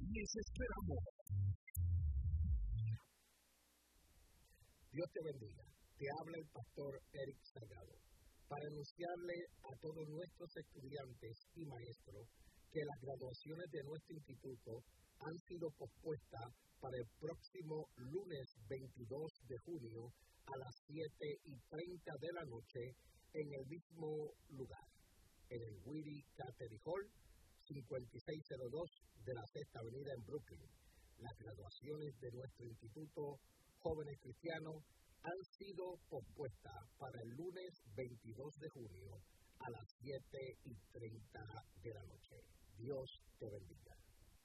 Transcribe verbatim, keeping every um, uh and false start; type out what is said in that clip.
les esperamos. Dios te bendiga. Te habla el pastor Eric Salgado para anunciarle a todos nuestros estudiantes y maestros que las graduaciones de nuestro instituto han sido pospuestas para el próximo lunes veintidós de junio a las siete y treinta de la noche en el mismo lugar, en el Willie Catering Hall, cincuenta y seis cero dos de la Sexta Avenida en Brooklyn. Las graduaciones de nuestro instituto Jóvenes Cristianos han sido pospuestas para el lunes veintidós de junio a las siete y treinta de la noche. Dios te bendiga.